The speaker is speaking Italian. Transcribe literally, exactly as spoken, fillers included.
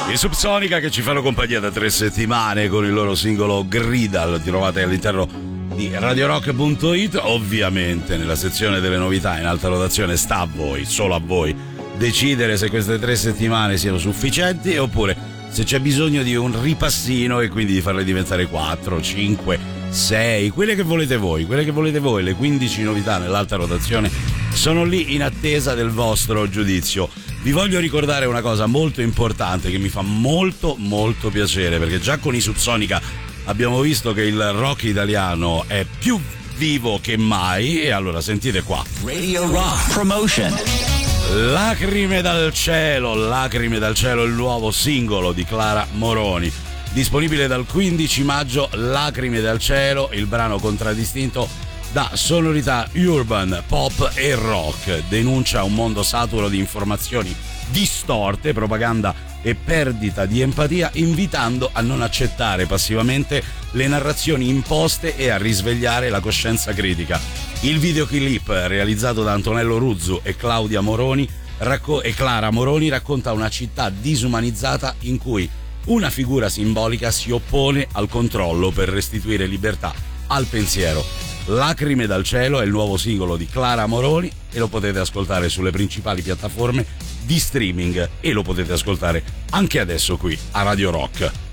I Subsonica che ci fanno compagnia da tre settimane con il loro singolo Grida, lo trovate all'interno di radio rock punto it. Ovviamente nella sezione delle novità in alta rotazione sta a voi, solo a voi, decidere se queste tre settimane siano sufficienti oppure se c'è bisogno di un ripassino e quindi di farle diventare quattro, cinque, sei, quelle che volete voi, quelle che volete voi. Le quindici novità nell'alta rotazione sono lì in attesa del vostro giudizio. Vi voglio ricordare una cosa molto importante che mi fa molto molto piacere, perché già con i Subsonica abbiamo visto che il rock italiano è più vivo che mai, e allora sentite qua. Radio Rock Promotion. Lacrime dal cielo, Lacrime dal cielo, il nuovo singolo di Clara Moroni. Disponibile dal quindici maggio, Lacrime dal cielo, il brano contraddistinto da sonorità urban, pop e rock. Denuncia un mondo saturo di informazioni distorte, propaganda e perdita di empatia, invitando a non accettare passivamente le narrazioni imposte e a risvegliare la coscienza critica. Il videoclip, realizzato da Antonello Ruzzu e Claudia Moroni racco- e Clara Moroni, racconta una città disumanizzata in cui una figura simbolica si oppone al controllo per restituire libertà al pensiero. Lacrime dal cielo è il nuovo singolo di Clara Moroni e lo potete ascoltare sulle principali piattaforme di streaming e lo potete ascoltare anche adesso qui a Radio Rock.